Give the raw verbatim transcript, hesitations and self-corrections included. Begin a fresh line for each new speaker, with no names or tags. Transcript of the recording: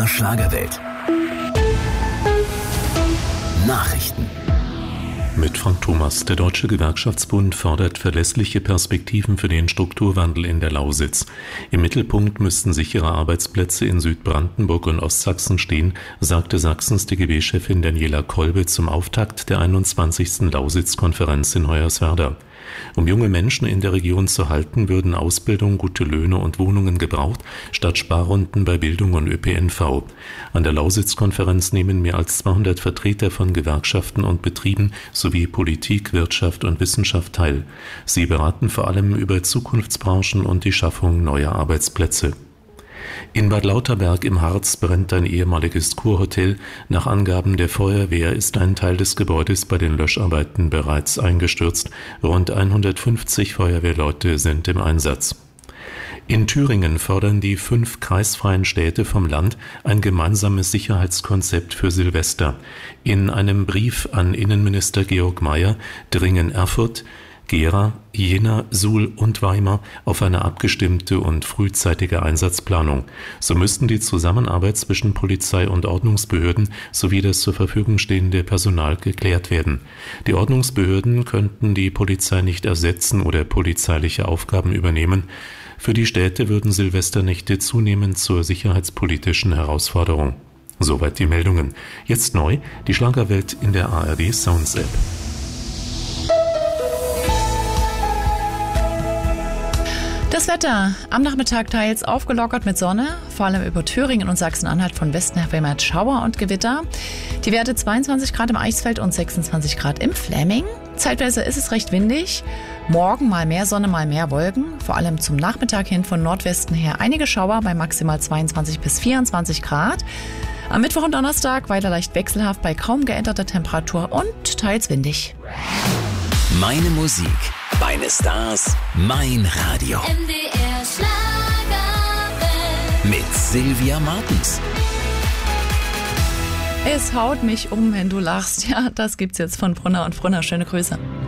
der Schlagerwelt. Nachrichten.
Mit Frank Thomas. Der Deutsche Gewerkschaftsbund fordert verlässliche Perspektiven für den Strukturwandel in der Lausitz. Im Mittelpunkt müssten sichere Arbeitsplätze in Südbrandenburg und Ostsachsen stehen, sagte Sachsens D G B-Chefin Daniela Kolbe zum Auftakt der einundzwanzigsten Lausitz-Konferenz in Hoyerswerda. Um junge Menschen in der Region zu halten, würden Ausbildung, gute Löhne und Wohnungen gebraucht, statt Sparrunden bei Bildung und Ö P N V. An der Lausitz-Konferenz nehmen mehr als zweihundert Vertreter von Gewerkschaften und Betrieben sowie Politik, Wirtschaft und Wissenschaft teil. Sie beraten vor allem über Zukunftsbranchen und die Schaffung neuer Arbeitsplätze. In Bad Lauterberg im Harz brennt ein ehemaliges Kurhotel. Nach Angaben der Feuerwehr ist ein Teil des Gebäudes bei den Löscharbeiten bereits eingestürzt. Rund hundertfünfzig Feuerwehrleute sind im Einsatz. In Thüringen fordern die fünf kreisfreien Städte vom Land ein gemeinsames Sicherheitskonzept für Silvester. In einem Brief an Innenminister Georg Mayer dringen Erfurt, Gera, Jena, Suhl und Weimar auf eine abgestimmte und frühzeitige Einsatzplanung. So müssten die Zusammenarbeit zwischen Polizei und Ordnungsbehörden sowie das zur Verfügung stehende Personal geklärt werden. Die Ordnungsbehörden könnten die Polizei nicht ersetzen oder polizeiliche Aufgaben übernehmen. Für die Städte würden Silvesternächte zunehmend zur sicherheitspolitischen Herausforderung. Soweit die Meldungen. Jetzt neu, die Schlagerwelt in der A R D Sounds App.
Das Wetter am Nachmittag teils aufgelockert mit Sonne, vor allem über Thüringen und Sachsen-Anhalt von Westen her vermehrt Schauer und Gewitter. Die Werte zweiundzwanzig Grad im Eichsfeld und sechsundzwanzig Grad im Fläming. Zeitweise ist es recht windig. Morgen mal mehr Sonne, mal mehr Wolken. Vor allem zum Nachmittag hin von Nordwesten her einige Schauer bei maximal zweiundzwanzig bis vierundzwanzig Grad. Am Mittwoch und Donnerstag weiter leicht wechselhaft bei kaum geänderter Temperatur und teils windig.
Meine Musik, meine Stars, mein Radio.
M D R Schlagerwelt.
Mit Sylvia Martens.
Es haut mich um, wenn du lachst. Ja, das gibt's jetzt von Brunner und Brunner. Schöne Grüße.